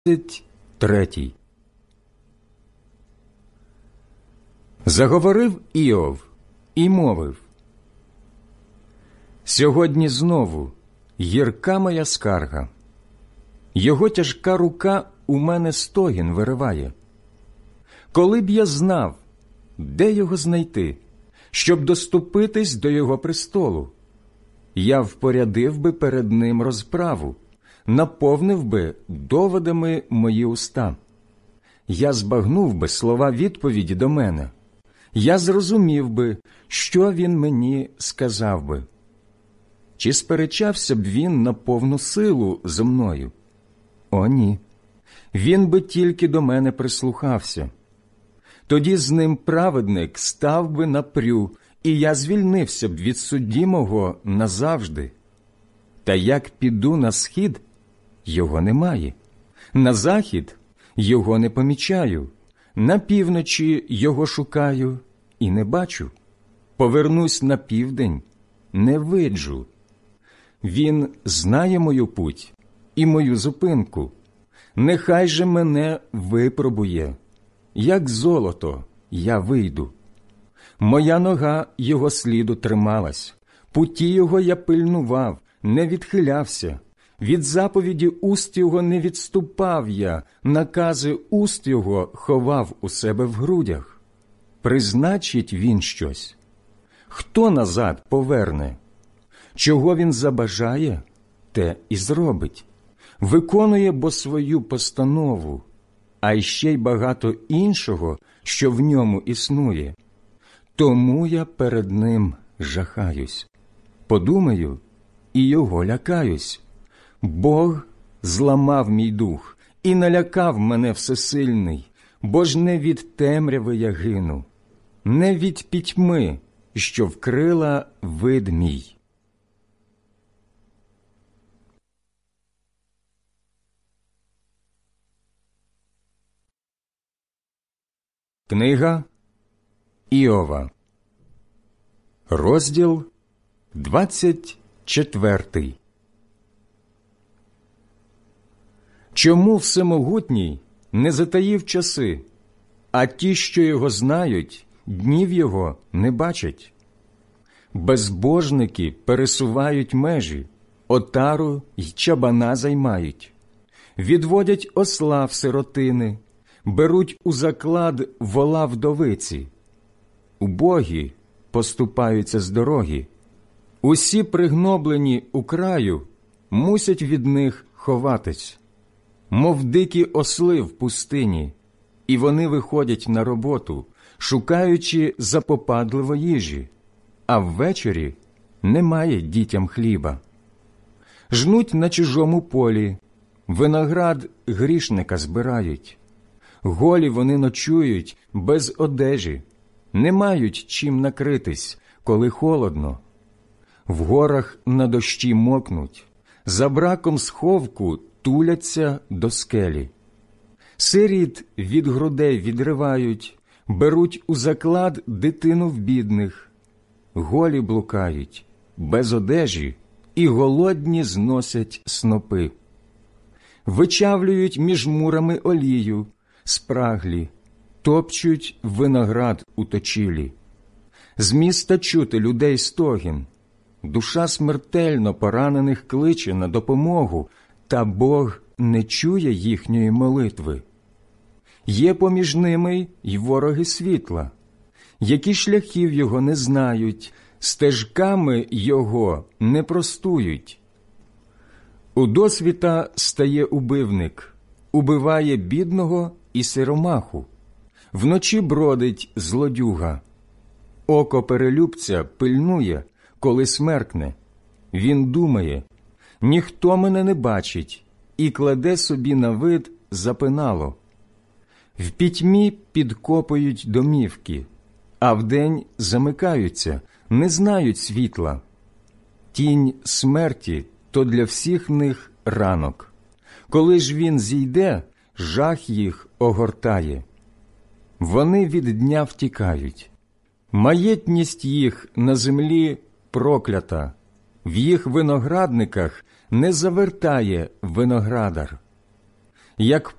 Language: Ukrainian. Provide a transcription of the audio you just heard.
23. Заговорив Іов і мовив: «Сьогодні знову гірка моя скарга. Його тяжка рука у мене стогін вириває. Коли б я знав, де його знайти, щоб доступитись до його престолу, я впорядив би перед ним розправу, наповнив би доводами мої уста. Я збагнув би слова відповіді до мене. Я зрозумів би, що він мені сказав би. Чи сперечався б він на повну силу зо мною? О, ні. Він би тільки до мене прислухався. Тоді з ним праведник став би напрю, і я звільнився б від судді мого назавжди. Та як піду на схід, його немає. На захід його не помічаю. На півночі його шукаю і не бачу. Повернусь на південь, не виджу. Він знає мою путь і мою зупинку. Нехай же мене випробує. Як золото я вийду. Моя нога його сліду трималась. Путі його я пильнував, не відхилявся. Від заповіді уст його не відступав я, накази уст його ховав у себе в грудях. Призначить він щось. Хто назад поверне? Чого він забажає, те і зробить. Виконує бо свою постанову, а ще й багато іншого, що в ньому існує. Тому я перед ним жахаюсь. Подумаю, і його лякаюсь. Бог зламав мій дух і налякав мене всесильний, бо ж не від темряви я гину, не від пітьми, що вкрила вид мій. Книга Іова, розділ 24. Чому Всемогутній не затаїв часи, а ті, що його знають, днів його не бачать? Безбожники пересувають межі, отару й чабана займають, відводять осла в сиротини, беруть у заклад вола вдовиці. Убогі поступаються з дороги, усі пригноблені у краю мусять від них ховатись. Мов дикі осли в пустині, і вони виходять на роботу, шукаючи запопадливо їжі, а ввечері немає дітям хліба. Жнуть на чужому полі, виноград грішника збирають. Голі вони ночують без одежі, не мають чим накритись, коли холодно. В горах на дощі мокнуть, за браком сховку туляться до скелі. Сиріт від грудей відривають, беруть у заклад дитину в бідних. Голі блукають, без одежі, і голодні зносять снопи. Вичавлюють між мурами олію, спраглі, топчуть виноград у точілі. З міста чути людей стогін, душа смертельно поранених кличе на допомогу, та Бог не чує їхньої молитви. Є поміж ними й вороги світла, які шляхів його не знають, стежками його не простують. У досвіта стає убивник, убиває бідного і сиромаху. Вночі бродить злодюга. Око перелюбця пильнує, коли смеркне. Він думає: ніхто мене не бачить, і кладе собі на вид запинало. В пітьмі підкопують домівки, а вдень замикаються, не знають світла. Тінь смерті – то для всіх них ранок. Коли ж він зійде, жах їх огортає. Вони від дня втікають. Маєтність їх на землі проклята, в їх виноградниках не завертає виноградар. як